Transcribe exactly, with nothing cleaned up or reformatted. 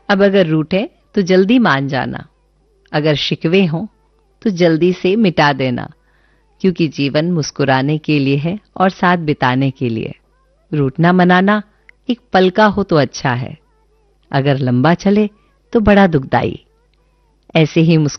अब अगर रूठे तो जल्दी मान जाना, अगर शिकवे हों तो जल्दी से मिटा देना, क्योंकि जीवन मुस्कुराने के लिए है और साथ बिताने के लिए। रूठना मनाना एक पल का हो तो अच्छा है, अगर लंबा चले तो बड़ा दुखदाई। ऐसे ही